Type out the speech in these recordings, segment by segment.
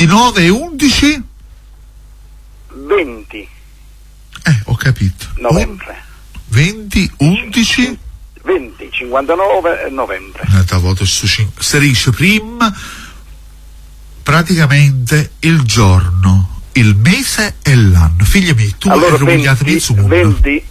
29 e 11? 20. Ho capito. Novembre. 20, 11? 20, 59 e novembre. Serisce prima praticamente il giorno, il mese e l'anno. Figli miei, tu allora, hai 20,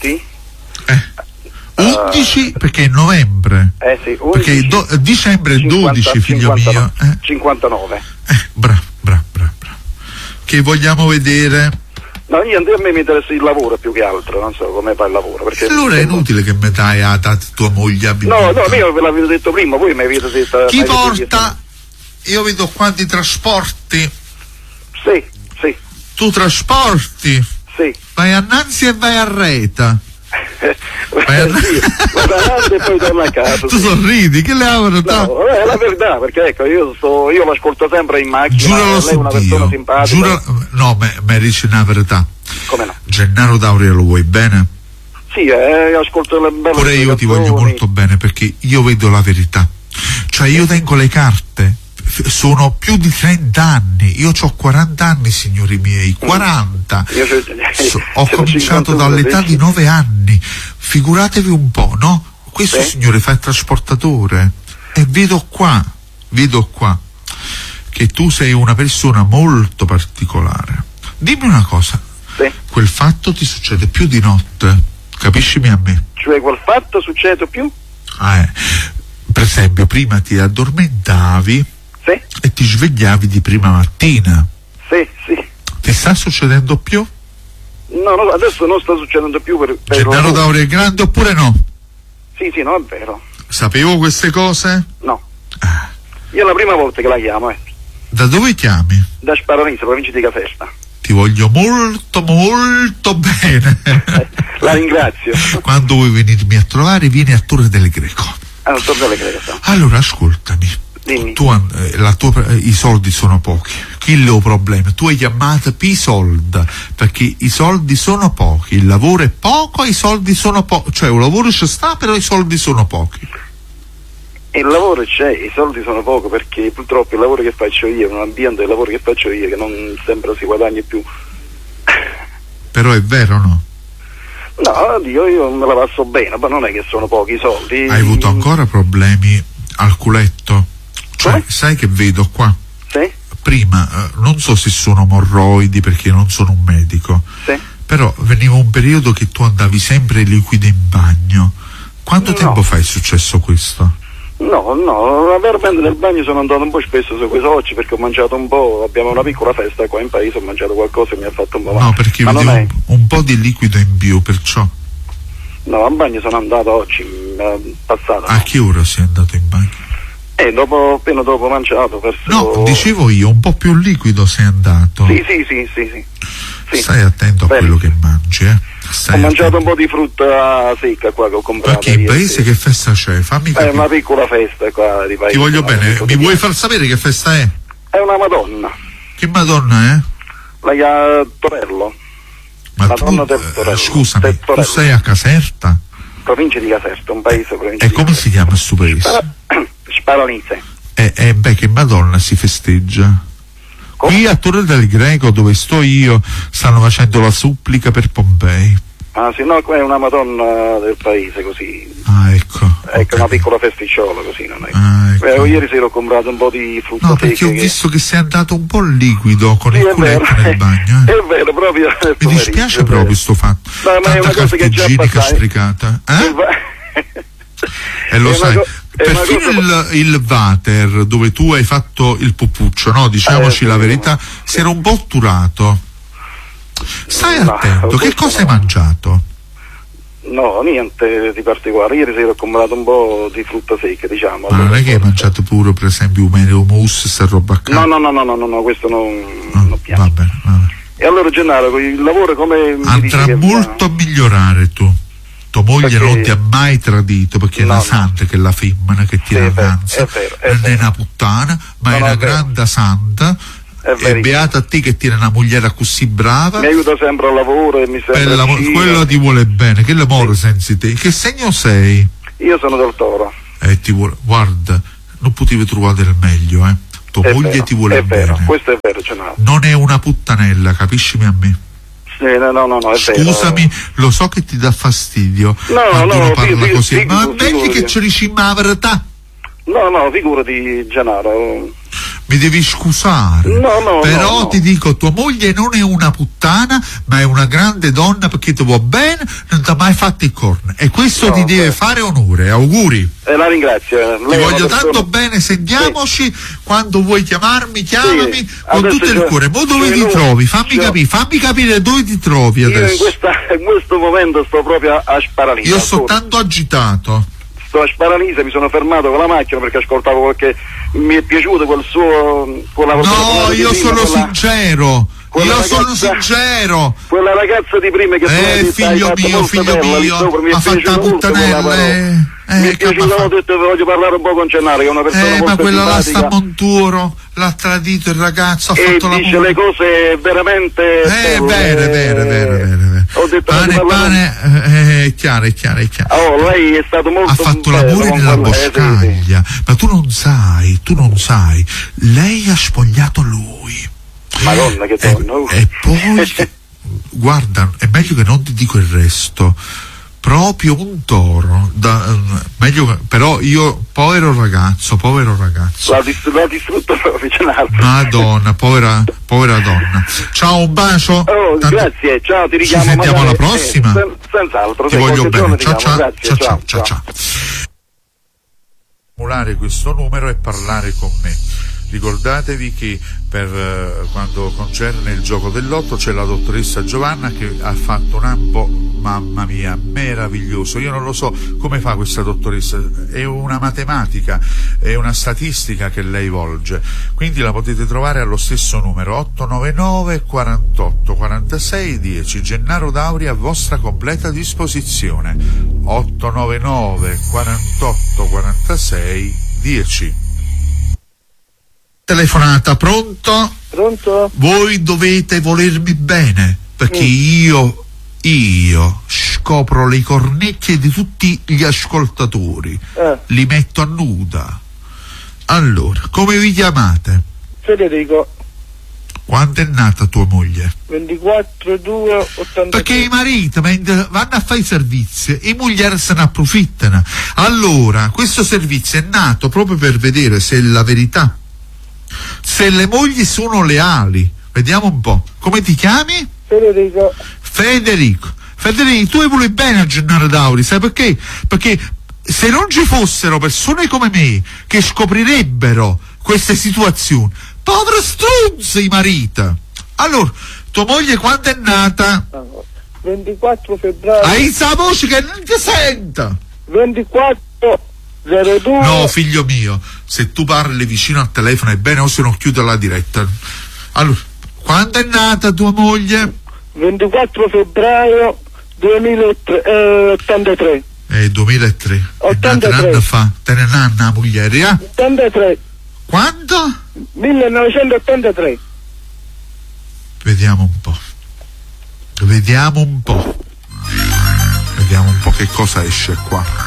11 perché è novembre. Sì, 11, perché dicembre è 12, figlio 50, mio. 59. Bravo. Che vogliamo vedere? No, a me mi interessa il lavoro più che altro, non so come fa il lavoro. Perché allora è inutile che mi dai a tua moglie. No, io ve l'avevo detto prima, voi mi avete detto. Chi porta? Io vedo qua di trasporti. Sì. Tu trasporti? Sì. Vai a Nanzi e vai a Reta. E poi torno a casa. Tu sorridi, che le avrò? No, è la verità, perché ecco, io l'ascolto sempre in macchina. Giuralo lei è una persona simpatica. No, mi dici una verità. Come no? Gennaro D'Auria lo vuoi bene? Sì, ascolto le belle. Pure io ti voglio molto bene, perché io vedo la verità. Cioè io tengo le carte. Sono più di 30 anni, io ho 40 anni, signori miei, 40. Ho cominciato dall'età di 9 anni. Figuratevi un po', no? Questo signore fa il trasportatore e vedo qua che tu sei una persona molto particolare. Dimmi una cosa, quel fatto ti succede più di notte, capiscimi a me? Cioè quel fatto succede più? Per esempio prima ti addormentavi e ti svegliavi di prima mattina. Sì. Ti sta succedendo più? No, adesso non sta succedendo più per Gennaro D'Auria è grande oppure no? Sì, no, è vero. Sapevo queste cose? No. Io è la prima volta che la chiamo. Da dove chiami? Da Sparanese, provincia di Caserta. Ti voglio molto molto bene. La ringrazio. Quando vuoi venirmi a trovare, vieni a Torre del Greco. Torre del Greco. Allora ascoltami. Dimmi. I soldi sono pochi. Chi lo problema? Tu hai chiamato P-Sold perché i soldi sono pochi, il lavoro è poco, i soldi sono pochi. Cioè un lavoro ci sta, però i soldi sono pochi. Il lavoro c'è, i soldi sono poco, perché purtroppo il lavoro che faccio io è un ambiente del lavoro che faccio io che non sempre si guadagna più. Però è vero, no? No, io me la passo bene, ma non è che sono pochi i soldi. Hai avuto ancora problemi al culetto? Cioè, sai che vedo qua? Sì. Prima, non so se sono morroidi perché non sono un medico, però veniva un periodo che tu andavi sempre liquido in bagno. Quanto tempo fa è successo questo? No, veramente nel bagno sono andato un po' spesso su quei oggi perché ho mangiato un po', abbiamo una piccola festa qua in paese, ho mangiato qualcosa e mi ha fatto un po' male. No, perché vedevo un po' di liquido in più, perciò. No, al bagno sono andato oggi, passato. A che ora sei andato in bagno? Appena dopo mangiato, verso... No, dicevo io, un po' più liquido sei andato. Sì. Stai attento a quello che mangi, Ho mangiato un po' di frutta secca qua che ho comprato. Perché in paese che festa c'è? Fammi capire. È una piccola festa qua di paese. Ti voglio bene, mi vuoi far sapere che festa è? È una Madonna. Che Madonna è? La Torello. Ma Madonna tu, del Torello. scusami, tu sei a Caserta? Provincia di Caserta, un paese provincia di Caserta. E come si chiama sto paese? Sparanese. Che Madonna si festeggia? Qui a Torre del Greco, dove sto io, stanno facendo la supplica per Pompei. Qua è una Madonna del paese, così. Ecco. Ecco, una piccola festicciola, così, non è? Ecco. Ieri sera ho comprato un po' di frutta secca. No, perché ho visto che sei andato un po' liquido con il culetto nel bagno. È vero, proprio. Mi dispiace proprio sto fatto. No, ma è una cosa che già stricata. E lo sai, perfino il water dove tu hai fatto il pupuccio, no? Diciamoci la verità, si era un po' otturato. Stai attento, che cosa hai mangiato? No, niente di particolare. Ieri sera ho comprato un po' di frutta secca, diciamo. Ma non è che hai mangiato pure, per esempio, un mousse, sta roba a caso? No, questo non piace. Va bene. E allora Gennaro, il lavoro come... Andrà molto a migliorare tu. Tua moglie non ti ha mai tradito, perché è una santa che è la femmina che ti innanzi. Non è una puttana, ma è una grande santa. E beata a te che tiene una mogliera così brava. Mi aiuta sempre al lavoro e mi sembra quello ti vuole bene. Che lavoro senza te? Che segno sei? Io sono del Toro. Guarda, non potevi trovare del meglio, tua moglie ti vuole bene. Questo è vero, Gennaro. Non è una puttanella, capiscimi a me. No, è scusami, vero. lo so che ti dà fastidio quando uno parla così, ma è meglio che ci dici la verità. No, figurati, Gennaro. Mi devi scusare, però ti dico, tua moglie non è una puttana, ma è una grande donna perché ti vuole bene, non ti ha mai fatto il corno, e questo ti deve fare onore. Auguri. La ringrazio. Ti voglio tanto bene, sentiamoci, quando vuoi chiamarmi, chiamami con tutto il cuore. Ma dove ti trovi? Fammi capire dove ti trovi adesso. Io in questo momento sto proprio a Sparalisa. Io sto tanto agitato. Sto a Sparalisa, mi sono fermato con la macchina perché ascoltavo qualche... mi è piaciuto quella io sono sincero. Sincero. Quella ragazza di prima che figlio mio, ha fatto la puttanella. Mi è piaciuto, ho detto voglio parlare un po' con Gennaro, che è una persona molto ma quella là sta simpatica. a Monturo, l'ha tradito il ragazzo, ha e fatto la dice le cose veramente vere. Ho detto pane, è chiaro. Lei è stato molto ha fatto l'amore nella boscaglia, ma tu non sai, lei ha spogliato lui. Madonna, che donna. E poi guarda, è meglio che non ti dico il resto. Proprio un toro, però io, povero ragazzo. L'ha distrutto proprio, Gennaro. Madonna, povera donna. Ciao, un bacio. Grazie, ciao, ti richiamo. Ci sentiamo alla prossima. Senz'altro. Ti voglio bene. Ciao. Formulare questo numero e parlare con me. Ricordatevi che per quando concerne il gioco del lotto c'è la dottoressa Giovanna che ha fatto un ampo, mamma mia, meraviglioso. Io non lo so come fa questa dottoressa, è una matematica, è una statistica che lei volge, quindi la potete trovare allo stesso numero 899 48 46 10. Gennaro Dauri a vostra completa disposizione. 899 48 46 10. Telefonata, pronto? Voi dovete volermi bene, perché io scopro le cornecchie di tutti gli ascoltatori, li metto a nuda. Allora, come vi chiamate? Federico. Quando è nata tua moglie? 24/2/83. Perché i mariti mentre vanno a fare i servizi, i mogli se ne approfittano. Allora, questo servizio è nato proprio per vedere se è la verità, se le mogli sono leali. Vediamo un po'. Come ti chiami? Federico, tu vuoi bene a Gennaro Dauri, sai perché? Perché se non ci fossero persone come me che scoprirebbero queste situazioni, povero struzzo i mariti. Allora, tua moglie quando è nata? 24 febbraio. Hai sa voce che non ti senta. 24/02. No, figlio mio, se tu parli vicino al telefono è bene, o se no chiudo la diretta. Allora, quando è nata tua moglie? 24 febbraio 2083. 2003. 83. È nata un anno fa. Te ne nanna la moglie, 83. Quando? 1983. Vediamo un po' che cosa esce qua.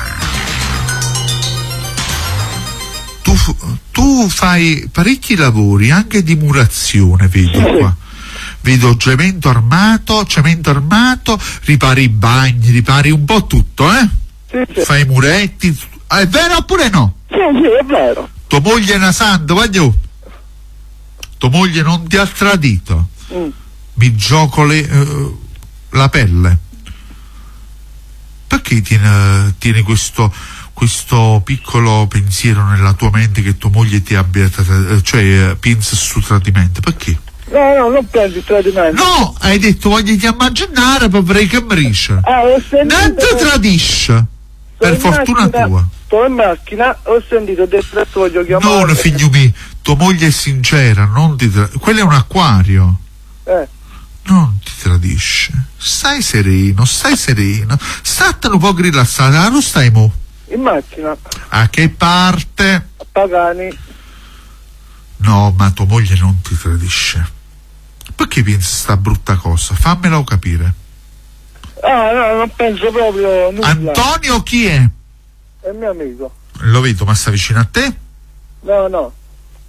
Tu fai parecchi lavori, anche di murazione, vedo qua. Vedo cemento armato, ripari i bagni, ripari un po' tutto, Sì. Fai i muretti. È vero oppure no? Sì, è vero. Tua moglie è una santa, voglio. Tua moglie non ti ha tradito. Mi gioco la pelle. Perché tieni questo piccolo pensiero nella tua mente che tua moglie ti abbia pensa su tradimento? Perché? No, non pensi tradimento. No, hai detto voglio chiamare Gennaro per vedere che mi dice. Non ti tradisce, per fortuna tua. Sto in macchina, ho sentito detto voglio chiamare. No, figlio mio, tua moglie è sincera, non ti quello è un acquario. Non ti tradisce. Stai sereno. Statene un po' rilassata, non stai mo? In macchina. A che parte? A Pagani. No, ma tua moglie non ti tradisce. Perché pensi sta brutta cosa? Fammelo capire. No, non penso proprio nulla. Antonio chi è? È mio amico. Lo vedo, ma sta vicino a te? No.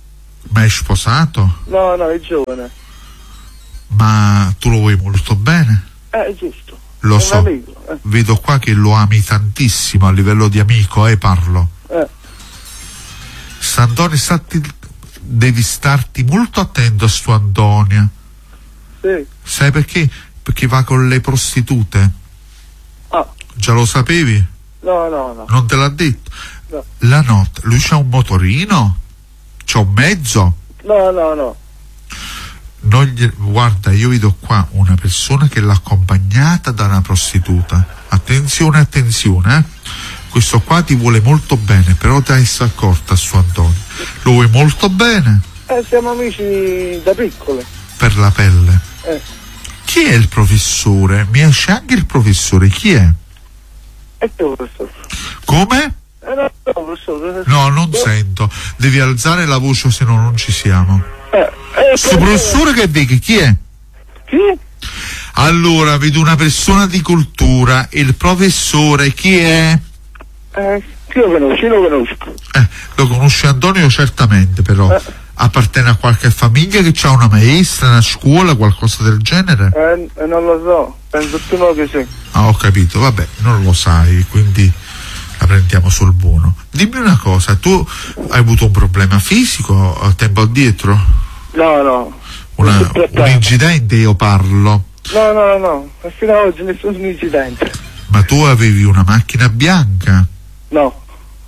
Ma è sposato? No, è giovane. Ma tu lo vuoi molto bene? Giusto. Lo so, amico, vedo qua che lo ami tantissimo a livello di amico, parlo. Sant'Antonio, devi starti molto attento a sto Antonio. Sì. Sai perché? Perché va con le prostitute. Già lo sapevi? No. Non te l'ha detto? No. La notte, lui c'ha un motorino? C'ha un mezzo? No. Guarda, io vedo qua una persona che l'ha accompagnata da una prostituta. Attenzione, questo qua ti vuole molto bene, però ti essere accorta su Antonio. Lo vuoi molto bene? Siamo amici da piccole. Per la pelle. Chi è il professore? Mi esce anche il professore, chi è? È tu, professore. Come? No, professore. No, non sento. Devi alzare la voce, se no non ci siamo. Sto professore che vedi, chi è? Chi? Allora, vedo una persona di cultura. Il professore chi è? Chi lo conosco. Lo conosce Antonio certamente, però appartiene a qualche famiglia che ha una maestra, una scuola, qualcosa del genere? Non lo so, penso più no che sì. Ho capito, vabbè, non lo sai, quindi la prendiamo sul buono. Dimmi una cosa, tu hai avuto un problema fisico a tempo addietro? No. Un incidente, io parlo. No, fino ad oggi nessun incidente. Ma tu avevi una macchina bianca? No.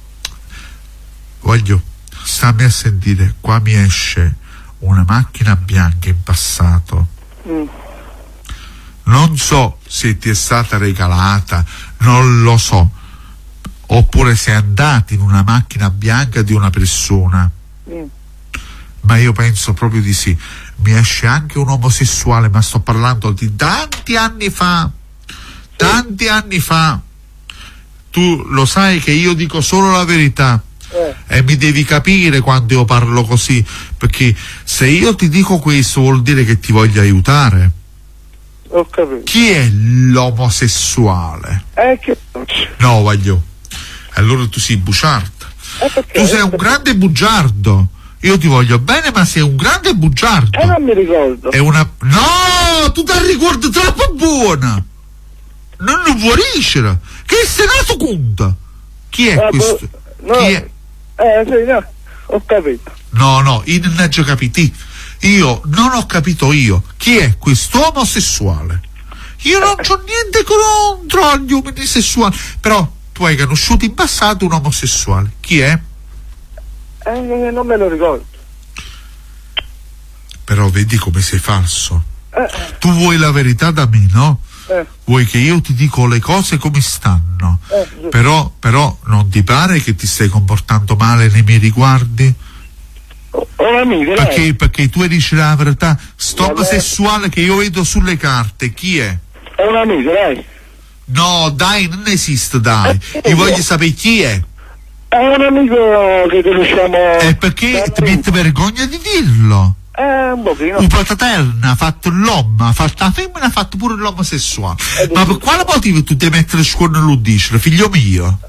Stammi a sentire, qua mi esce una macchina bianca in passato. Non so se ti è stata regalata, non lo so, oppure sei andato in una macchina bianca di una persona. Ma io penso proprio di sì. Mi esce anche un omosessuale, ma sto parlando di tanti anni fa. Tu lo sai che io dico solo la verità. E mi devi capire quando io parlo così, perché se io ti dico questo vuol dire che ti voglio aiutare. Ho capito. Chi è l'omosessuale? No, allora tu sei bugiardo. Tu sei un grande bugiardo. Io ti voglio bene, ma sei un grande bugiardo. Non mi ricordo. No, tu ti ricordi troppo buona. Non lo vuoi dicere. Che sei nato conta? Chi è questo? No. Chi è? Sì, no. Ho capito. No, io non ho capito. Io non ho capito io. Chi è questo omosessuale? Io non c'ho niente contro gli uomini sessuali. Però tu hai conosciuto in passato un omosessuale. Chi è? Non me lo ricordo. Però vedi come sei falso. Tu vuoi la verità da me, no? Vuoi che io ti dico le cose come stanno. Però non ti pare che ti stai comportando male nei miei riguardi? Perché tu dici la verità. Sto omosessuale che io vedo sulle carte, chi è? È un amico, dai. No, dai, non esiste, dai. Io voglio sapere chi è. È un amico che conosciamo. E perché ti metti vergogna di dirlo? Un pochino. Un fratello ha fatto l'uomo, ha fatto la femmina, ha fatto pure l'omosessuale. Ma per quale motivo tu devi mettere le scuole e lo dici, figlio mio?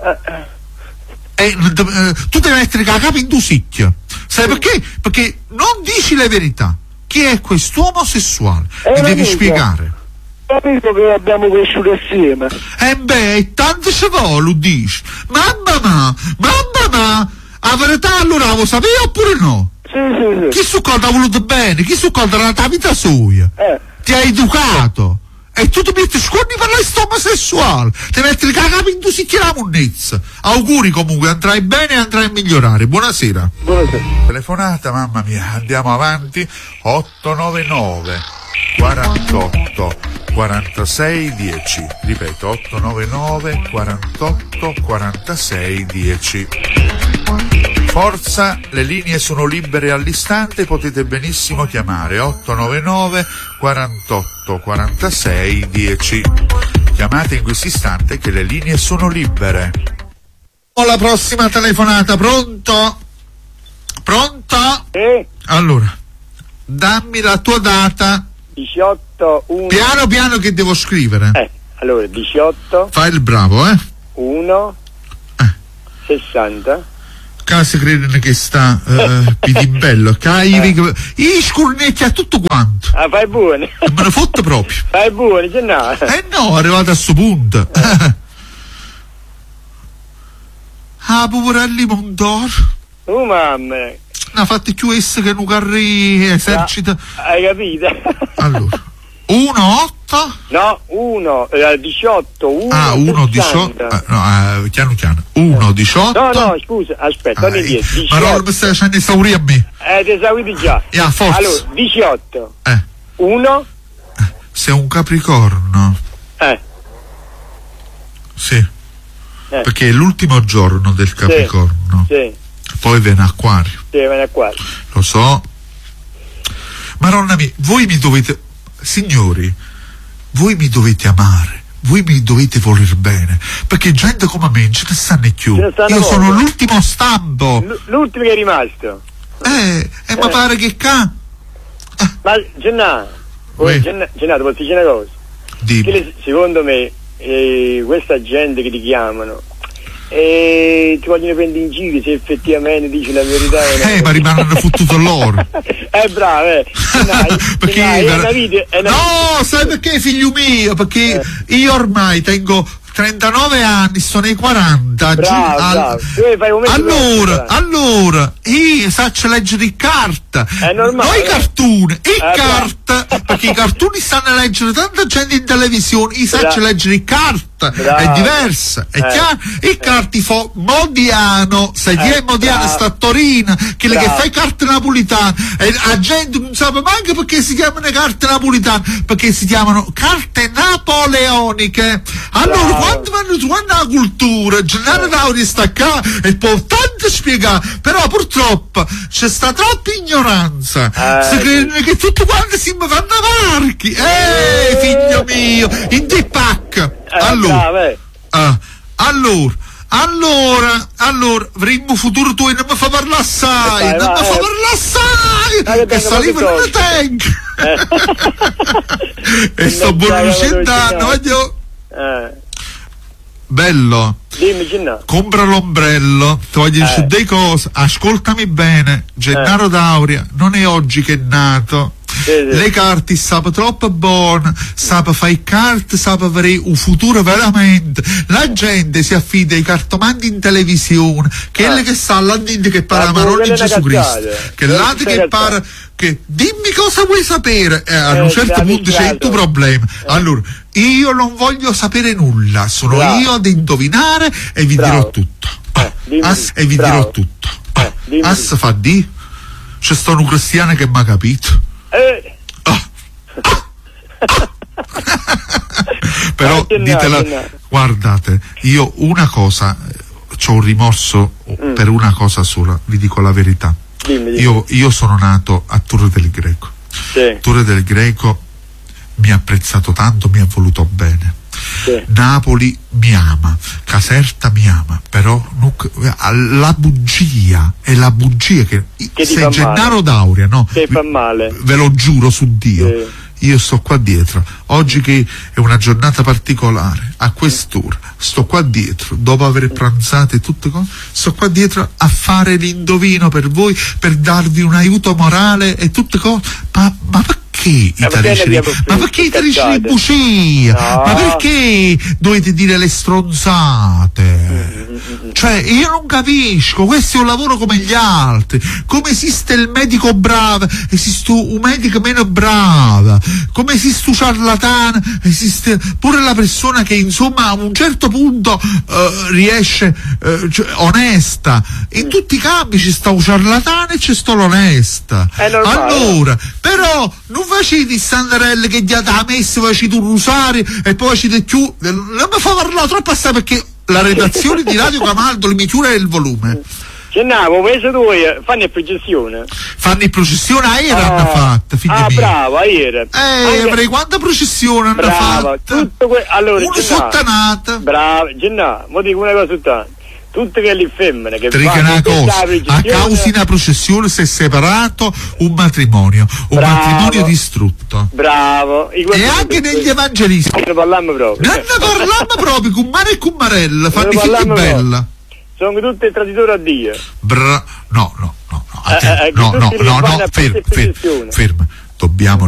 Tu devi mettere la capa in due sicchie. Sai perché? Perché non dici la verità. Chi è quest'uomo sessuale? Mi devi spiegare. Amico che abbiamo cresciuto assieme. Tanto ci vuole, lo dici. Mamma mia, la verità allora lo sapevi oppure no? Sì. Chi su cosa ha voluto bene? Chi su cosa la tua vita sua? Ti ha educato. E tu ti metti scorni per la omosessuale. Ti metti il cagato in due sicchi la monnezza. Auguri comunque, andrai bene e andrai a migliorare. Buonasera. Telefonata, mamma mia, andiamo avanti. 899 48 46 10. Ripeto, 899 48 46 10. Forza, le linee sono libere all'istante, potete benissimo chiamare 899 48 46 10. Chiamate in questo istante che le linee sono libere. La prossima telefonata, pronto? Pronto? Allora, dammi la tua data. 18 1. Piano che devo scrivere. Allora 18. Fai il bravo, 1 60. si credono che sta bello, i scurnecchi a tutto quanto. Ah, fai buono. Me ne fotte proprio. Fai buono, che no? No, è arrivato a sto punto. Poverelli Mondor. Oh mamma. Ne ha fatti più esse che un carri esercita. Hai capito? Allora, 1-8? No, 18, 1. Ah, 1-18. Piano piano. 1-18. No, scusa, aspetta, torni indietro. Ma non mi stai facendo esaurire a me. Ti esauriti già. Forza. Allora, 18. 1. Sei un Capricorno. Sì. Perché è l'ultimo giorno del Capricorno. Sì. Poi viene Acquario. Sì, viene Acquario. Lo so. Maronna mia, voi mi dovete, signori, voi mi dovete amare, voi mi dovete voler bene, perché gente come me ce ne stanno più. Io sono l'ultimo stampo. L'ultimo che è rimasto. Ma pare che Ma Gennaro, Gennaro, posso dire una cosa? Dimmi. Secondo me questa gente che ti chiamano ti vogliono prendere in giro se effettivamente dici la verità. Ma rimangono fottuto loro. Bravo, perché no, sai perché, figlio mio? Perché io ormai tengo 39 anni, sono ai 40. Bravo. Allora, io saccio leggere in carta. È normale. Non i cartoni, carta. Perché i cartoni stanno a leggere tanta gente in televisione, io saccio leggere in carta. È diversa, è chiaro? Il cartifo Modiano, se chi è Modiano sta a Torino, che fa i carte napolitane, e la gente non sa manco perché si chiamano carte napolitane, perché si chiamano carte napoleoniche. Allora, quando vanno su la cultura, Gennaro Dauria sta qua e può tanto spiegare, però purtroppo c'è sta troppa ignoranza. Si credono che tutti quanti si fanno varchi. Figlio mio, in te pacca. Allora, avremmo futuro tu e non mi fa parlare assai, che saliva non ne tengo. E sto buono 100 anni, voglio. Bello. Dimmi, Gennaro. Compra l'ombrello, ti voglio dire su delle cose, ascoltami bene, Gennaro Dauria non è oggi che è nato. Le carte sapano troppo buone, sapano fare carte, sapano avere un futuro veramente. La gente si affida ai cartomanti in televisione, quelli che sta là dentro che parla Marone di Gesù Cristo, che là che parla, che dimmi cosa vuoi sapere, a un certo punto c'è il tuo problema. Allora, io non voglio sapere nulla, sono io ad indovinare e vi dirò tutto. E vi dirò tutto. Fa di? C'è sto un cristiano che mi ha capito. Però ditela, guardate, io una cosa, c'ho un rimorso per una cosa sola, vi dico la verità. Dimmi. Io sono nato a Torre del Greco. Torre del Greco mi ha apprezzato tanto, mi ha voluto bene. Napoli mi ama, Caserta mi ama, però la bugia è la bugia che se Gennaro Dauria, no? Che fa male. Ve lo giuro su Dio. Io sto qua dietro, oggi che è una giornata particolare, a quest'ora, sto qua dietro, dopo aver pranzato e tutte cose, sto qua dietro a fare l'indovino per voi, per darvi un aiuto morale e tutte cose, ma perché italiani? Ma perché italiani di bugia? No. Ma perché dovete dire le stronzate? Cioè, io non capisco, questo è un lavoro come gli altri. Come esiste il medico bravo, esiste un medico meno bravo. Come esiste un ciarlatano, esiste pure la persona che insomma a un certo punto riesce onesta. In tutti i campi ci sta un ciarlatano e ci sta l'onesta. Allora, però non facete i sandarelli che diate la messa, facete un rosario e poi facete più. Non mi fa parlare troppo assai perché la redazione di Radio Camaldo mi chiude il volume. Gennaro, questo tu fanno in processione. Fanno in processione a Era hanno fatto, figlia mia. Bravo, a Era. Avrei quanta processione hanno fatto. Allora, una sottanata. Bravo, Gennaro, mo dico una cosa soltanto. Tutte quelle femmine che fanno una cosa, a causa di una processione si è separato un matrimonio distrutto. Bravo. E anche negli evangelisti. Non ne parliamo proprio. Non ne parliamo proprio, con mare e con marella, fanno i figli bella. sono tutti traditori a Dio. No, ferma. Dobbiamo